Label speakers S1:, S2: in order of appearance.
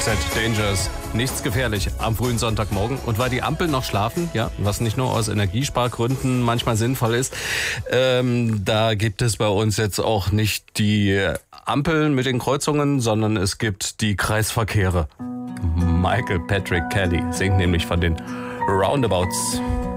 S1: Roxette, Dangerous, nichts gefährlich am frühen Sonntagmorgen. Und weil die Ampeln noch schlafen, ja, was nicht nur aus Energiespargründen manchmal sinnvoll ist, da gibt es bei uns jetzt auch nicht die Ampeln mit den Kreuzungen, sondern es gibt die Kreisverkehre. Michael Patrick Kelly singt nämlich von den Roundabouts.